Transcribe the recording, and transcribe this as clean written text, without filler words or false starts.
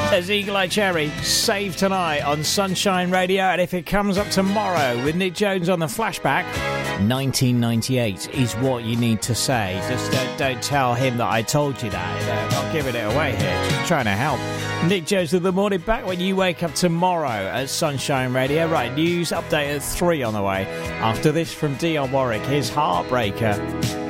There's Eagle Eye Cherry, Save Tonight on Sunshine Radio. And if it comes up tomorrow with Nick Jones on the flashback, 1998 is what you need to say. Just don't tell him that I told you that. I'm not giving it away here, just trying to help. Nick Jones with the morning back when you wake up tomorrow at Sunshine Radio. Right, news update at 3 on the way. After this from Dionne Warwick, his Heartbreaker.